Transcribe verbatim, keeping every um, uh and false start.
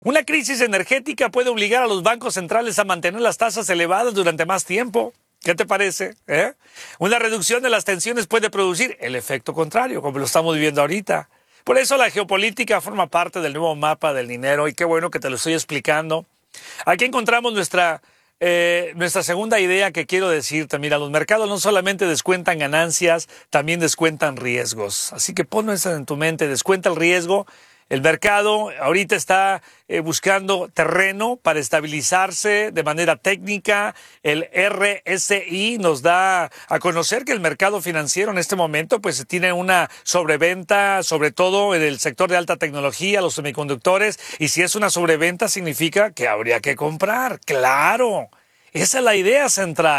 Una crisis energética puede obligar a los bancos centrales a mantener las tasas elevadas durante más tiempo. ¿Qué te parece? ¿Eh? Una reducción de las tensiones puede producir el efecto contrario, como lo estamos viviendo ahorita. Por eso la geopolítica forma parte del nuevo mapa del dinero y qué bueno que te lo estoy explicando. Aquí encontramos nuestra, eh, nuestra segunda idea que quiero decirte. Mira, los mercados no solamente descuentan ganancias, también descuentan riesgos. Así que ponlo eso en tu mente, descuenta el riesgo. El mercado ahorita está eh, buscando terreno para estabilizarse de manera técnica. El R S I nos da a conocer que el mercado financiero en este momento pues tiene una sobreventa, sobre todo en el sector de alta tecnología, los semiconductores. Y si es una sobreventa significa que habría que comprar. ¡Claro! Esa es la idea central.